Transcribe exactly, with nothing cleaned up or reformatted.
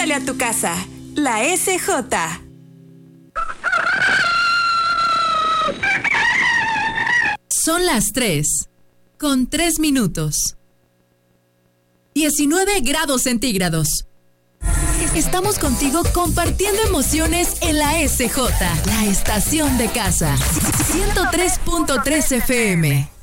Huele a tu casa. La S J. Son las tres, con tres minutos. diecinueve grados centígrados. Estamos contigo compartiendo emociones en la S J, la estación de casa. ciento tres punto tres F M.